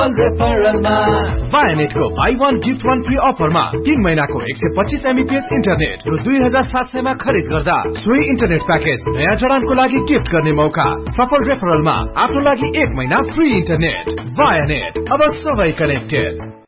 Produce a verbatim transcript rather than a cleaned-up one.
BioNTech को by one gift one free अफरमा तीन महीनाको एक सय पच्चीस एमबीपीएस इन्टरनेट रु दुई हजार सात सय मा खरिद गर्दा सोही इन्टरनेट प्याकेज नयाँ जडानको लागि गिफ्ट गर्ने मौका। सफल रेफरलमा आफ्नो लागि एक महिना फ्री इन्टरनेट। बायोनेट, अब सबै कनेक्टेड।